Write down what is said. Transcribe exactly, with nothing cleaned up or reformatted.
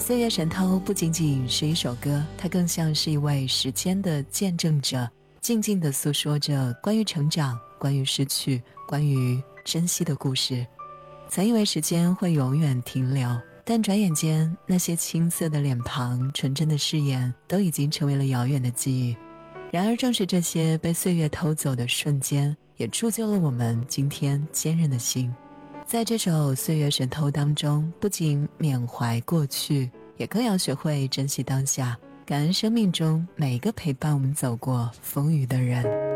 岁月神偷不仅仅是一首歌，它更像是一位时间的见证者，静静地诉说着关于成长，关于失去，关于珍惜的故事。曾以为时间会永远停留，但转眼间那些青涩的脸庞，纯真的誓言都已经成为了遥远的记忆。然而正是这些被岁月偷走的瞬间，也铸就了我们今天坚韧的心。在这首《岁月神偷》当中，不仅缅怀过去，也更要学会珍惜当下，感恩生命中每一个陪伴我们走过风雨的人。